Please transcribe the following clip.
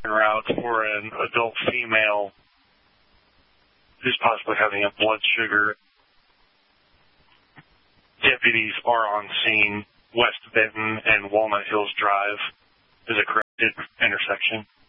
route for an adult female who's possibly having a blood sugar. Deputies are on scene. West Benton and Walnut Hills Drive is a corrected intersection.